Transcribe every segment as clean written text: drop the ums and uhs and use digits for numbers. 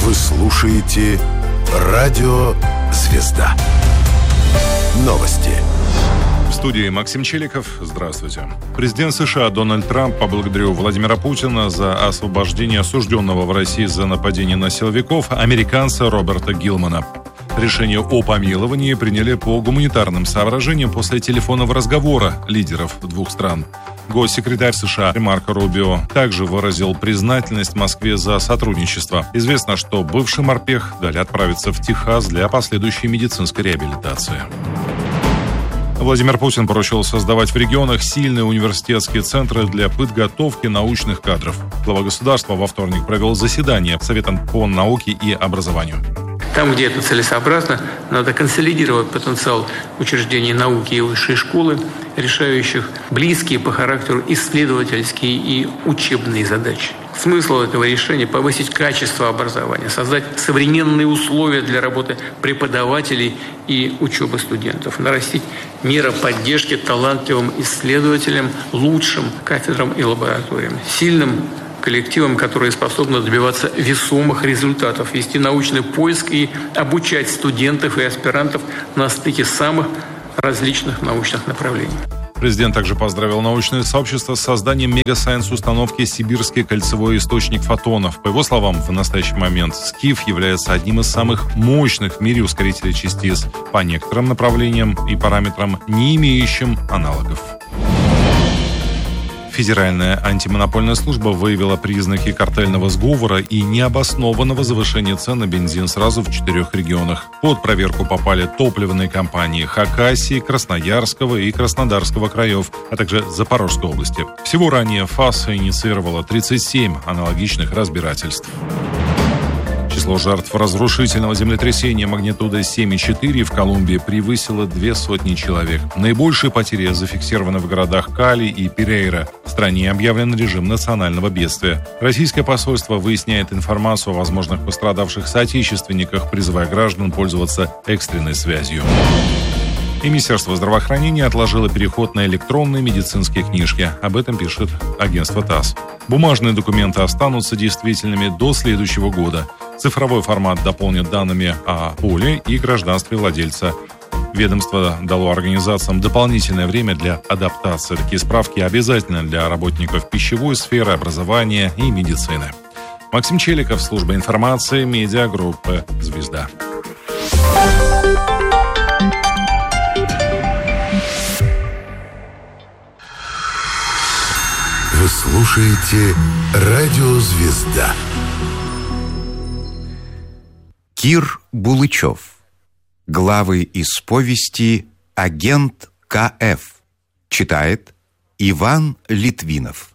Вы слушаете «Радио Звезда». Новости. В студии Максим Челиков. Здравствуйте. Президент США Дональд Трамп поблагодарил Владимира Путина за освобождение осужденного в России за нападение на силовиков американца Роберта Гилмана. Решение о помиловании приняли по гуманитарным соображениям после телефонного разговора лидеров двух стран. Госсекретарь США Марко Рубио также выразил признательность Москве за сотрудничество. Известно, что бывший морпех дали отправиться в Техас для последующей медицинской реабилитации. Владимир Путин поручил создавать в регионах сильные университетские центры для подготовки научных кадров. Глава государства во вторник провел заседание с Советом по науке и образованию. Там, где это целесообразно, надо консолидировать потенциал учреждений науки и высшей школы, решающих близкие по характеру исследовательские и учебные задачи. Смысл этого решения – повысить качество образования, создать современные условия для работы преподавателей и учебы студентов, нарастить меры поддержки талантливым исследователям, лучшим кафедрам и лабораториям, сильным коллективам, которые способны добиваться весомых результатов, вести научный поиск и обучать студентов и аспирантов на стыке самых различных научных направлений. Президент также поздравил научное сообщество с созданием мега-сайенс-установки «Сибирский кольцевой источник фотонов». По его словам, в настоящий момент СКИФ является одним из самых мощных в мире ускорителей частиц по некоторым направлениям и параметрам, не имеющим аналогов. Федеральная антимонопольная служба выявила признаки картельного сговора и необоснованного завышения цен на бензин сразу в 4 регионах. Под проверку попали топливные компании Хакасии, Красноярского и Краснодарского краев, а также Запорожской области. Всего ранее ФАС инициировала 37 аналогичных разбирательств. Число жертв разрушительного землетрясения магнитудой 7,4 в Колумбии превысило 200 человек. Наибольшие потери зафиксированы в городах Кали и Перейра. В стране объявлен режим национального бедствия. Российское посольство выясняет информацию о возможных пострадавших соотечественниках, призывая граждан пользоваться экстренной связью. И Министерство здравоохранения отложило переход на электронные медицинские книжки. Об этом пишет агентство ТАСС. Бумажные документы останутся действительными до следующего года. Цифровой формат дополнит данными о поле и гражданстве владельца. Ведомство дало организациям дополнительное время для адаптации. Такие справки обязательны для работников пищевой сферы, образования и медицины. Максим Челиков, служба информации, медиагруппы «Звезда». Вы слушаете «Радио Звезда». Кир Булычев. Главы из повести «Агент К.Ф.». Читает Иван Литвинов.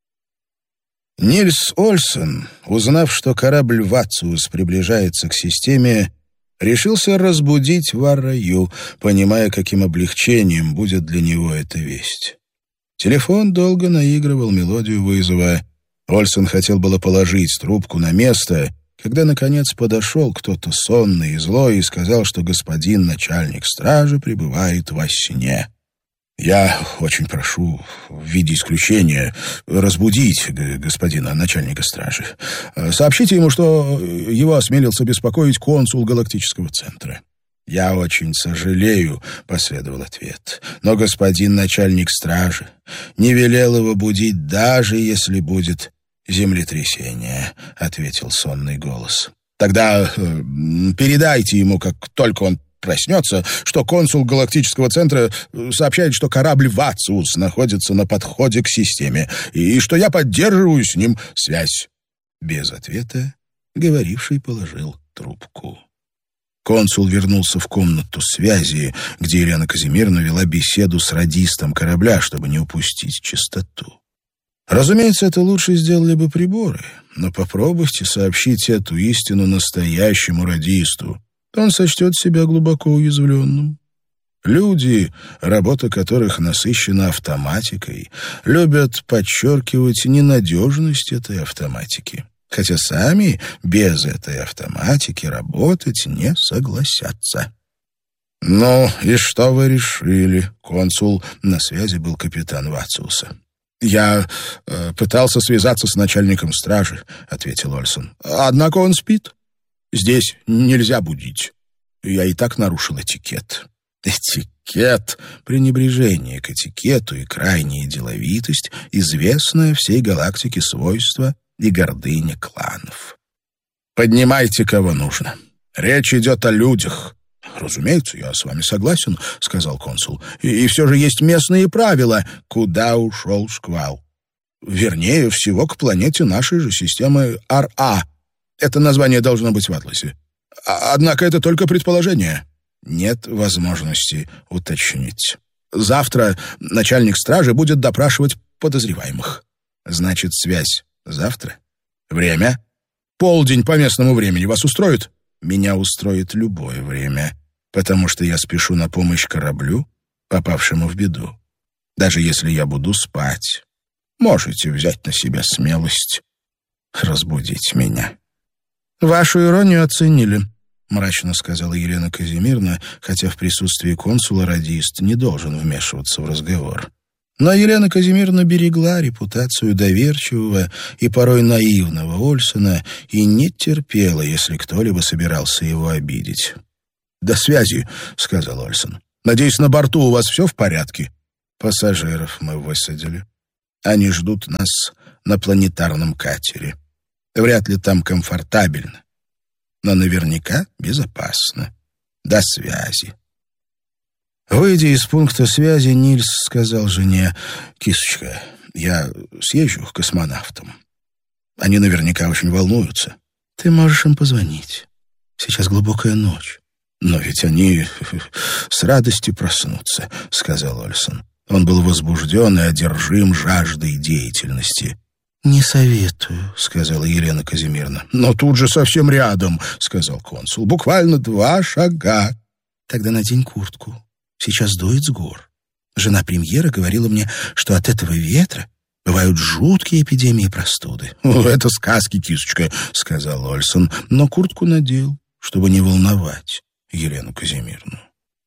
Нильс Ольсен, узнав, что корабль «Вациус» приближается к системе, решился разбудить Варраю, понимая, каким облегчением будет для него эта весть. Телефон долго наигрывал мелодию вызова. Ольсен хотел было положить трубку на место, когда, наконец, подошел кто-то сонный и злой и сказал, что господин начальник стражи пребывает во сне. «Я очень прошу, в виде исключения, разбудить господина начальника стражи. Сообщите ему, что его осмелился беспокоить консул галактического центра». «Я очень сожалею», — последовал ответ, «но господин начальник стражи не велел его будить, даже если будет землетрясение», — ответил сонный голос. «Тогда передайте ему, как только он проснется, что консул галактического центра сообщает, что корабль «Вациус» находится на подходе к системе, и что я поддерживаю с ним связь». Без ответа говоривший положил трубку. Консул вернулся в комнату связи, где Елена Казимировна вела беседу с радистом корабля, чтобы не упустить частоту. Разумеется, это лучше сделали бы приборы, но попробуйте сообщить эту истину настоящему радисту. Он сочтет себя глубоко уязвленным. Люди, работа которых насыщена автоматикой, любят подчеркивать ненадежность этой автоматики, хотя сами без этой автоматики работать не согласятся. «Ну, и что вы решили?» Консул на связи был капитан Вациуса. «Я пытался связаться с начальником стражи», — ответил Ольсен. «Однако он спит. Здесь нельзя будить. Я и так нарушил этикет. Этикет, пренебрежение к этикету и крайняя деловитость — известное всей галактике свойство и гордыня кланов. Поднимайте, кого нужно. Речь идет о людях. «Разумеется, я с вами согласен», — сказал консул. «И все же есть местные правила. Куда ушел шквал? Вернее всего, к планете нашей же системы Ар-А. Это название должно быть в атласе. Однако это только предположение. Нет возможности уточнить. Завтра начальник стражи будет допрашивать подозреваемых. Значит, связь завтра? Время? Полдень по местному времени вас устроит? Меня устроит любое время, потому что я спешу на помощь кораблю, попавшему в беду. Даже если я буду спать, можете взять на себя смелость разбудить меня». «Вашу иронию оценили», — мрачно сказала Елена Казимировна, хотя в присутствии консула радист не должен вмешиваться в разговор. Но Елена Казимировна берегла репутацию доверчивого и порой наивного Ольсона и не терпела, если кто-либо собирался его обидеть. «До связи», — сказал Ольсон. «Надеюсь, на борту у вас все в порядке?» «Пассажиров мы высадили. Они ждут нас на планетарном катере. Вряд ли там комфортабельно, но наверняка безопасно. До связи». Выйдя из пункта связи, Нильс сказал жене: «Кисочка, я съезжу к космонавтам. Они наверняка очень волнуются. Ты можешь им позвонить. Сейчас глубокая ночь». «Но ведь они с радостью проснутся», — сказал Ольсон. Он был возбужден и одержим жаждой деятельности. «Не советую», — сказала Елена Казимировна. «Но тут же совсем рядом», — сказал консул. «Буквально 2 шага». «Тогда надень куртку. Сейчас дует с гор. Жена премьера говорила мне, что от этого ветра бывают жуткие эпидемии простуды». «Это сказки, кисочка», — сказал Ольсон, но куртку надел, чтобы не волновать Елену Казимировну.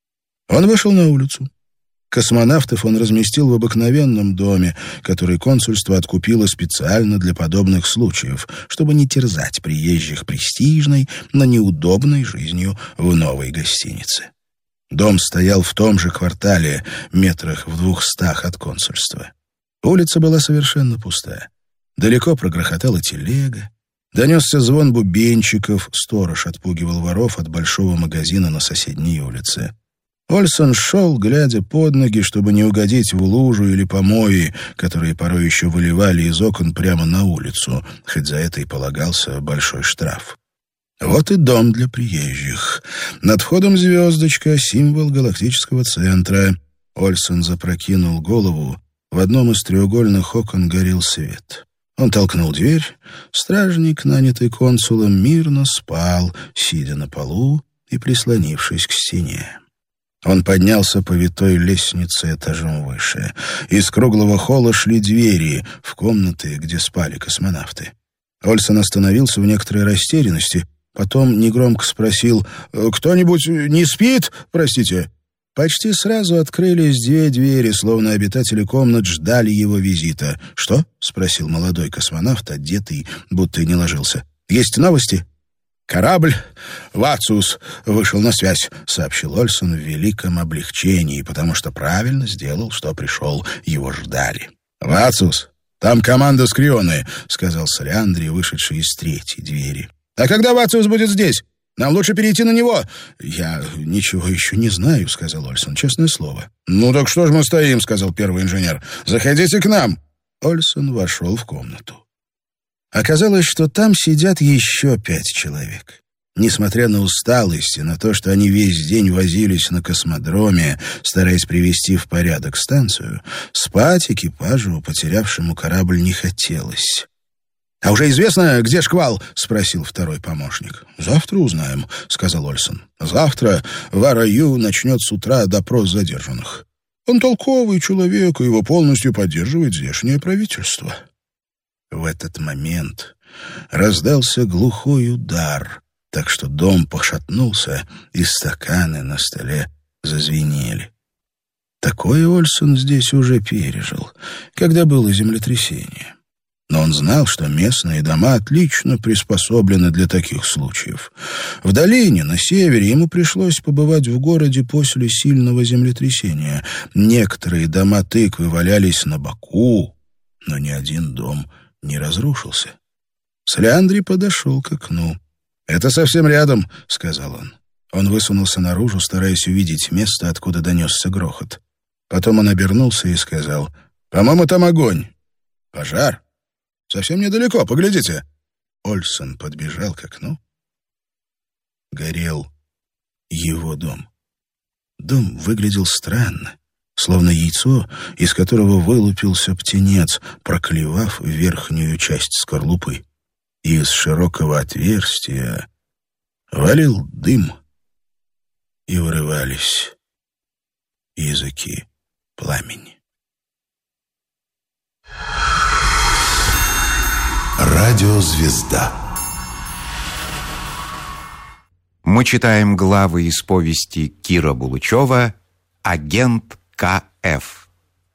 Он вышел на улицу. Космонавтов он разместил в обыкновенном доме, который консульство откупило специально для подобных случаев, чтобы не терзать приезжих престижной, но неудобной жизнью в новой гостинице. Дом стоял в том же квартале, метрах в 200 от консульства. Улица была совершенно пустая. Далеко прогрохотала телега. Донесся звон бубенчиков, сторож отпугивал воров от большого магазина на соседней улице. Ольсон шел, глядя под ноги, чтобы не угодить в лужу или помои, которые порой еще выливали из окон прямо на улицу, хоть за это и полагался большой штраф. Вот и дом для приезжих. Над входом звездочка, символ галактического центра. Ольсон запрокинул голову. В одном из треугольных окон горел свет. Он толкнул дверь. Стражник, нанятый консулом, мирно спал, сидя на полу и прислонившись к стене. Он поднялся по витой лестнице этажом выше. Из круглого холла шли двери в комнаты, где спали космонавты. Ольсон остановился в некоторой растерянности, потом негромко спросил: «Кто-нибудь не спит? Простите?» Почти сразу открылись 2 двери, словно обитатели комнат ждали его визита. «Что?» — спросил молодой космонавт, одетый, будто и не ложился. «Есть новости?» «Корабль «Вациус» вышел на связь», — сообщил Ольсон в великом облегчении, потому что правильно сделал, что пришел, его ждали. «Вациус? Там команда Скрионы», — сказал Солиандри, вышедший из 3-й двери. «А когда Вациус будет здесь? Нам лучше перейти на него». «Я ничего еще не знаю», — сказал Ольсон, — «честное слово». «Ну так что ж мы стоим», — сказал первый инженер. «Заходите к нам». Ольсон вошел в комнату. Оказалось, что там сидят еще 5 человек. Несмотря на усталость и на то, что они весь день возились на космодроме, стараясь привести в порядок станцию, спать экипажу, потерявшему корабль, не хотелось. «А уже известно, где шквал?» — спросил второй помощник. «Завтра узнаем», — сказал Ольсон. «Завтра в Ар-Ю начнет с утра допрос задержанных. Он толковый человек, и его полностью поддерживает здешнее правительство». В этот момент раздался глухой удар, так что дом пошатнулся, и стаканы на столе зазвенели. Такое Ольсон здесь уже пережил, когда было землетрясение. Но он знал, что местные дома отлично приспособлены для таких случаев. В долине, на севере, ему пришлось побывать в городе после сильного землетрясения. Некоторые дома тыквы валялись на боку, но ни один дом не разрушился. Слиандри подошел к окну. «Это совсем рядом», — сказал он. Он высунулся наружу, стараясь увидеть место, откуда донесся грохот. Потом он обернулся и сказал: «По-моему, там огонь». «Пожар? Совсем недалеко, поглядите». Ольсон подбежал к окну. Горел его дом. Дом выглядел странно, словно яйцо, из которого вылупился птенец, проклевав верхнюю часть скорлупы. И из широкого отверстия валил дым, и вырывались языки пламени. Радиозвезда. Мы читаем главы из повести Кира Булычева «Агент К.Ф.».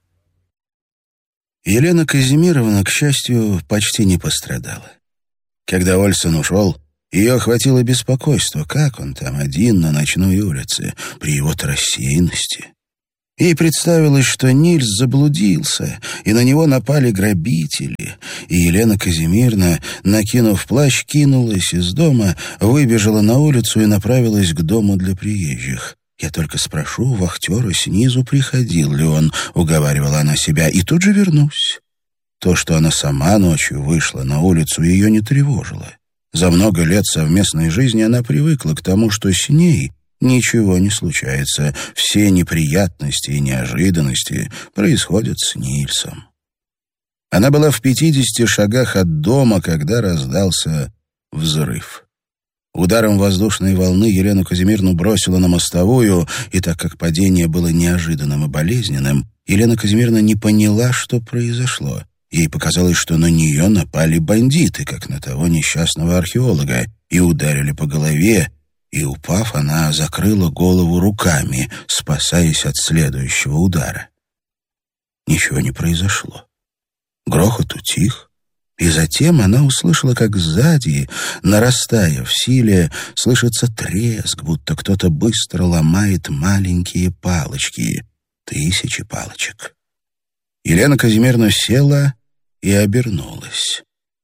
Елена Казимировна, к счастью, почти не пострадала. Когда Ольсон ушел, ее охватило беспокойство, как он там один на ночной улице, при его-то рассеянности. Ей представилось, что Нильс заблудился, и на него напали грабители, и Елена Казимировна, накинув плащ, кинулась из дома, выбежала на улицу и направилась к дому для приезжих. «Я только спрошу вахтера снизу, приходил ли он», — уговаривала она себя, — «и тут же вернусь». То, что она сама ночью вышла на улицу, ее не тревожило. За много лет совместной жизни она привыкла к тому, что с ней ничего не случается. Все неприятности и неожиданности происходят с Нильсом. Она была в 50 шагах от дома, когда раздался взрыв. Ударом воздушной волны Елену Казимировну бросило на мостовую, и так как падение было неожиданным и болезненным, Елена Казимировна не поняла, что произошло. Ей показалось, что на нее напали бандиты, как на того несчастного археолога, и ударили по голове, и, упав, она закрыла голову руками, спасаясь от следующего удара. Ничего не произошло. Грохот утих, и затем она услышала, как сзади, нарастая в силе, слышится треск, будто кто-то быстро ломает маленькие палочки, 1000 палочек. Елена Казимировна села и обернулась.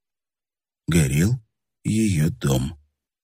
Горел ее дом.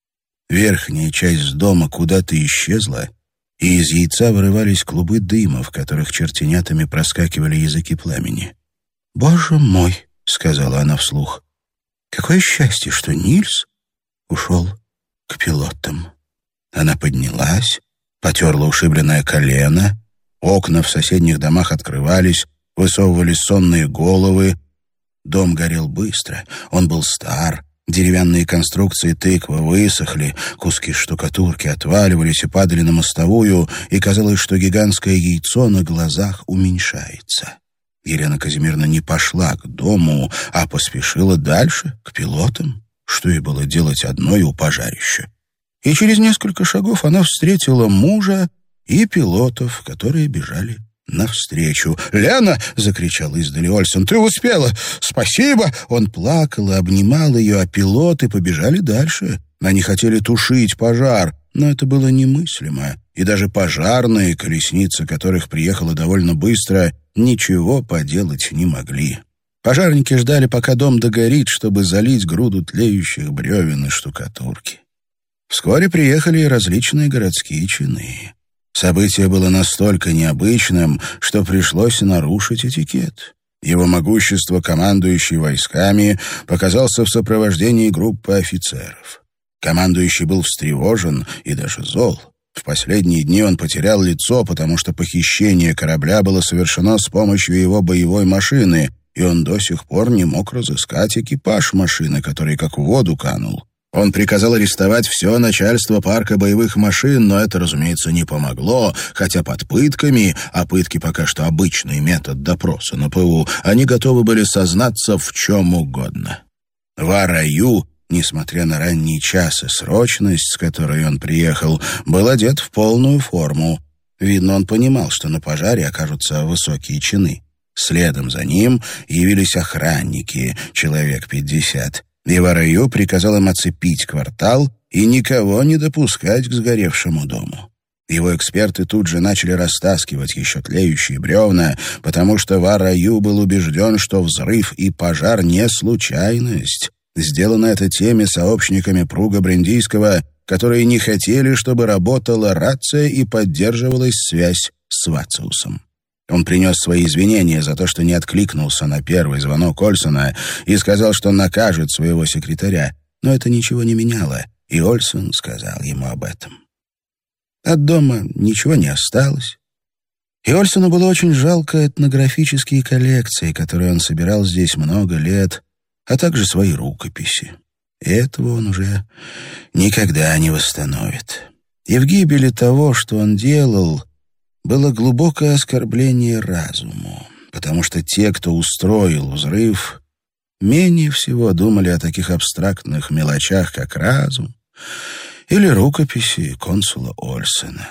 Верхняя часть дома куда-то исчезла, и из яйца вырывались клубы дыма, в которых чертенятами проскакивали языки пламени. «Боже мой!» — сказала она вслух. «Какое счастье, что Нильс ушел к пилотам». Она поднялась, потерла ушибленное колено, окна в соседних домах открывались, высовывались сонные головы. Дом горел быстро, он был стар, деревянные конструкции тыквы высохли, куски штукатурки отваливались и падали на мостовую, и казалось, что гигантское яйцо на глазах уменьшается. Елена Казимировна не пошла к дому, а поспешила дальше, к пилотам. Что ей было делать одной у пожарища? И через несколько шагов она встретила мужа и пилотов, которые бежали навстречу. «Лена!» — закричал издали Ольсон. «Ты успела! Спасибо!» Он плакал и обнимал ее, а пилоты побежали дальше. Они хотели тушить пожар, но это было немыслимо. И даже пожарные, колесница которых приехала довольно быстро, ничего поделать не могли. Пожарники ждали, пока дом догорит, чтобы залить груду тлеющих бревен и штукатурки. Вскоре приехали и различные городские чины. Событие было настолько необычным, что пришлось нарушить этикет. Его могущество, командующий войсками, показался в сопровождении группы офицеров. Командующий был встревожен и даже зол. В последние дни он потерял лицо, потому что похищение корабля было совершено с помощью его боевой машины, и он до сих пор не мог разыскать экипаж машины, который как в воду канул. Он приказал арестовать все начальство парка боевых машин, но это, разумеется, не помогло, хотя под пытками, а пытки пока что обычный метод допроса на ПУ, они готовы были сознаться в чем угодно. Вараю, несмотря на ранний час и срочность, с которой он приехал, был одет в полную форму. Видно, он понимал, что на пожаре окажутся высокие чины. Следом за ним явились охранники, человек 50, и Вараю приказал им оцепить квартал и никого не допускать к сгоревшему дому. Его эксперты тут же начали растаскивать еще тлеющие бревна, потому что Вараю был убежден, что взрыв и пожар не случайность. Сделано это теми сообщниками Пруга Брендийского, которые не хотели, чтобы работала рация и поддерживалась связь с Вациусом. Он принес свои извинения за то, что не откликнулся на первый звонок Ольсона и сказал, что накажет своего секретаря, но это ничего не меняло, и Ольсон сказал ему об этом. От дома ничего не осталось, и Ольсону было очень жалко этнографические коллекции, которые он собирал здесь много лет, а также свои рукописи. И этого он уже никогда не восстановит. И в гибели того, что он делал, было глубокое оскорбление разуму, потому что те, кто устроил взрыв, менее всего думали о таких абстрактных мелочах, как разум или рукописи консула Ольсена.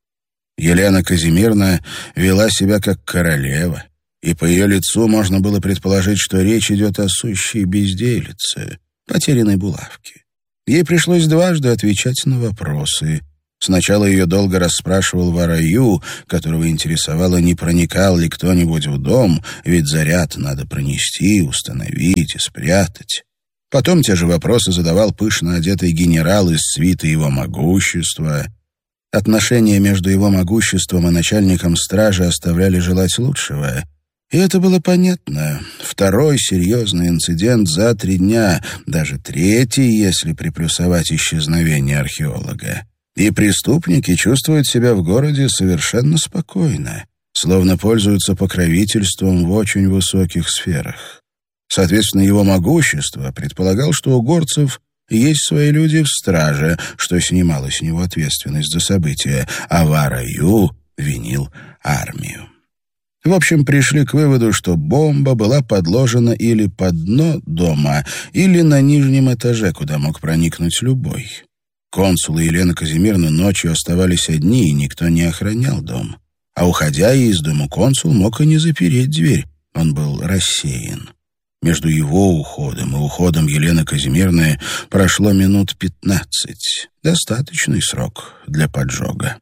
Елена Казимировна вела себя как королева, и по ее лицу можно было предположить, что речь идет о сущей безделице, потерянной булавке. Ей пришлось дважды отвечать на вопросы. Сначала ее долго расспрашивал Вараю, которого интересовало, не проникал ли кто-нибудь в дом, ведь заряд надо пронести, установить и спрятать. Потом те же вопросы задавал пышно одетый генерал из свиты его могущества. Отношения между его могуществом и начальником стражи оставляли желать лучшего. И это было понятно. Второй серьезный инцидент за 3 дня, даже третий, если приплюсовать исчезновение археолога. И преступники чувствуют себя в городе совершенно спокойно, словно пользуются покровительством в очень высоких сферах. Соответственно, его могущество предполагал, что у горцев есть свои люди в страже, что снимало с него ответственность за события, а Вараю винил армию. В общем, пришли к выводу, что бомба была подложена или под дно дома, или на нижнем этаже, куда мог проникнуть любой. Консул и Елена Казимировна ночью оставались одни, и никто не охранял дом. А уходя из дома, консул мог и не запереть дверь, он был рассеян. Между его уходом и уходом Елены Казимировны прошло минут 15. Достаточный срок для поджога.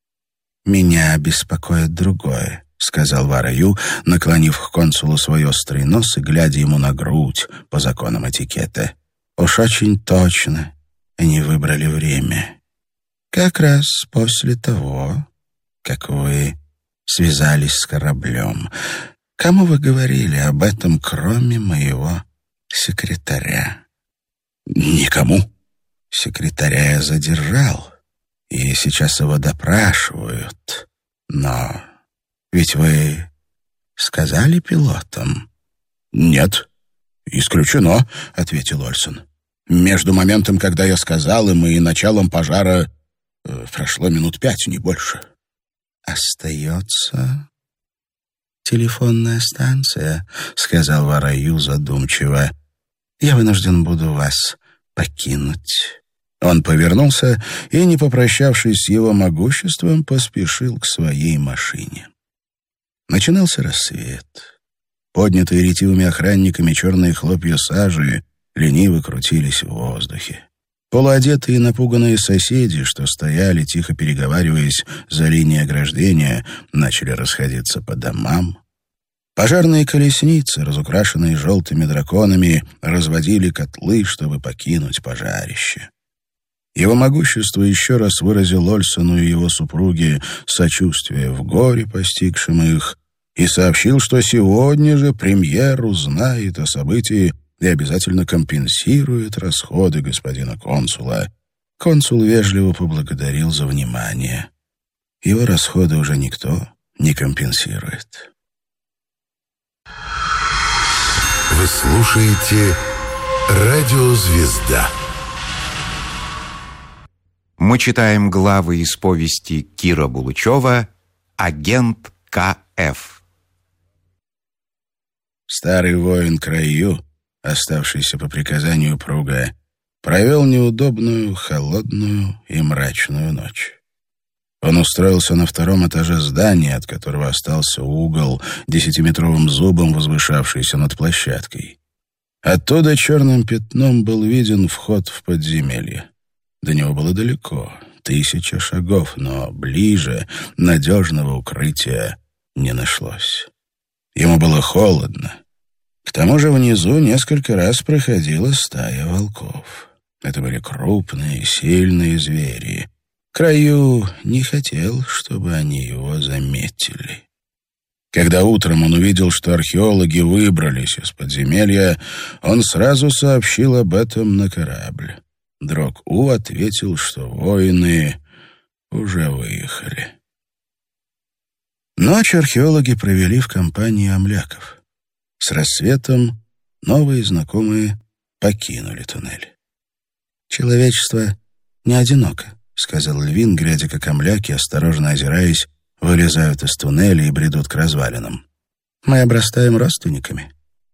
«Меня беспокоит другое», — сказал Вараю, наклонив к консулу свой острый нос и глядя ему на грудь по законам этикета. «Уж очень точно они выбрали время. Как раз после того, как вы связались с кораблем. Кому вы говорили об этом, кроме моего секретаря?» «Никому». «Секретаря я задержал, и сейчас его допрашивают. Но ведь вы сказали пилотам?» «Нет, исключено», — ответил Ольсон. «Между моментом, когда я сказал им, и началом пожара прошло минут 5, не больше». «Остается телефонная станция», — сказал Вараю задумчиво. «Я вынужден буду вас покинуть». Он повернулся и, не попрощавшись с его могуществом, поспешил к своей машине. Начинался рассвет. Поднятые ретивыми охранниками черные хлопья сажи лениво крутились в воздухе. Полуодетые и напуганные соседи, что стояли, тихо переговариваясь за линией ограждения, начали расходиться по домам. Пожарные колесницы, разукрашенные желтыми драконами, разводили котлы, чтобы покинуть пожарище. Его могущество еще раз выразил Ольсону и его супруге сочувствие в горе, постигшем их, и сообщил, что сегодня же премьер узнает о событии и обязательно компенсирует расходы господина консула. Консул вежливо поблагодарил за внимание. Его расходы уже никто не компенсирует. Вы слушаете «Радио Звезда». Мы читаем главы из повести Кира Булычева «Агент К.Ф.». Старый воин Краю, оставшийся по приказанию Пруга, провел неудобную, холодную и мрачную ночь. Он устроился на 2-м этаже здания, от которого остался угол 10-метровым зубом, возвышавшийся над площадкой. Оттуда черным пятном был виден вход в подземелье. До него было далеко, 1000 шагов, но ближе надежного укрытия не нашлось. Ему было холодно. К тому же внизу несколько раз проходила стая волков. Это были крупные, сильные звери. Краю не хотел, чтобы они его заметили. Когда утром он увидел, что археологи выбрались из подземелья, он сразу сообщил об этом на корабль. Дрог-У ответил, что воины уже выехали. Ночь археологи провели в компании амляков. С рассветом новые знакомые покинули туннель. «Человечество не одиноко», — сказал Львин, глядя, как амляки, осторожно озираясь, вылезают из туннеля и бредут к развалинам. «Мы обрастаем родственниками».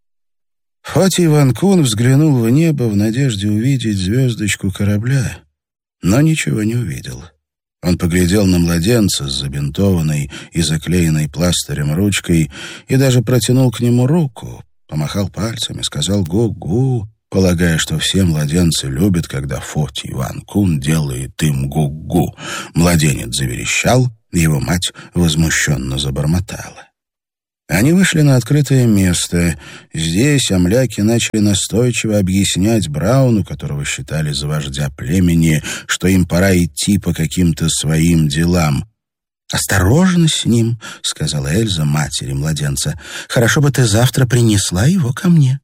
Фотий Ван-Кун взглянул в небо в надежде увидеть звездочку корабля, но ничего не увидел. Он поглядел на младенца с забинтованной и заклеенной пластырем ручкой и даже протянул к нему руку, помахал пальцами, сказал «гу-гу», полагая, что все младенцы любят, когда Фотий Ван-Кун делает им гу-гу. Младенец заверещал, его мать возмущенно забормотала. Они вышли на открытое место. Здесь амляки начали настойчиво объяснять Брауну, которого считали за вождя племени, что им пора идти по каким-то своим делам. «Осторожно с ним», — сказала Эльза матери младенца. «Хорошо бы ты завтра принесла его ко мне».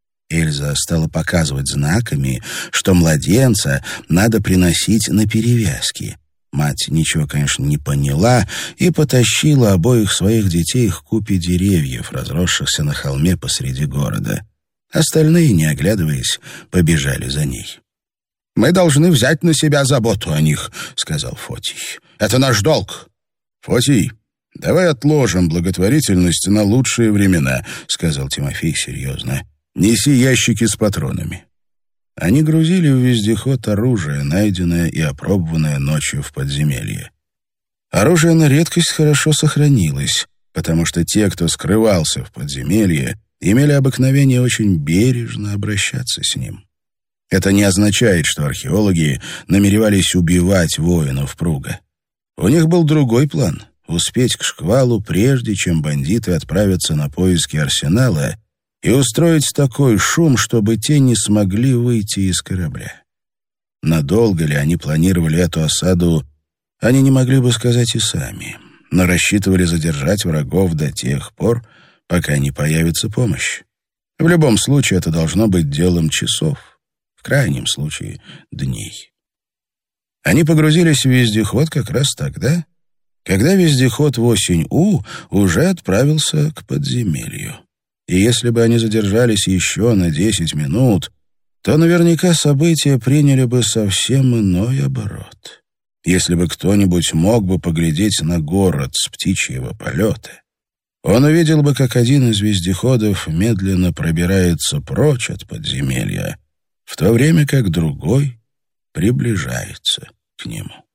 Эльза стала показывать знаками, что младенца надо приносить на перевязки. Мать ничего, конечно, не поняла и потащила обоих своих детей к купе деревьев, разросшихся на холме посреди города. Остальные, не оглядываясь, побежали за ней. «Мы должны взять на себя заботу о них», — сказал Фотий. «Это наш долг». «Фотий, давай отложим благотворительность на лучшие времена», — сказал Тимофей серьезно. «Неси ящики с патронами». Они грузили в вездеход оружие, найденное и опробованное ночью в подземелье. Оружие на редкость хорошо сохранилось, потому что те, кто скрывался в подземелье, имели обыкновение очень бережно обращаться с ним. Это не означает, что археологи намеревались убивать воинов Пруга. У них был другой план — успеть к шквалу, прежде чем бандиты отправятся на поиски арсенала, и устроить такой шум, чтобы те не смогли выйти из корабля. Надолго ли они планировали эту осаду, они не могли бы сказать и сами, но рассчитывали задержать врагов до тех пор, пока не появится помощь. В любом случае это должно быть делом часов, в крайнем случае дней. Они погрузились в вездеход как раз тогда, когда вездеход Восень-У уже отправился к подземелью. И если бы они задержались еще на 10 минут, то наверняка события приняли бы совсем иной оборот. Если бы кто-нибудь мог бы поглядеть на город с птичьего полета, он увидел бы, как один из вездеходов медленно пробирается прочь от подземелья, в то время как другой приближается к нему.